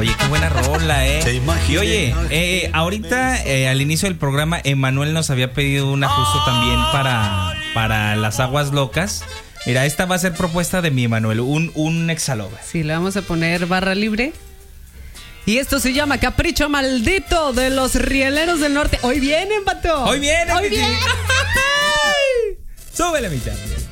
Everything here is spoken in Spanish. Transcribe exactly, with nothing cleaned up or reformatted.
Oye, qué buena rola, ¿eh? Te imaginé. Y oye, eh, ahorita eh, al inicio del programa, Emanuel nos había pedido un ajuste también para, para las aguas locas. Mira, esta va a ser propuesta de mi Emanuel, un, un exalover. Sí, le vamos a poner barra libre. Y esto se llama Capricho Maldito de los Rieleros del Norte. Hoy vienen, vato. Hoy vienen. Hoy vienen. Súbele, mi chavo.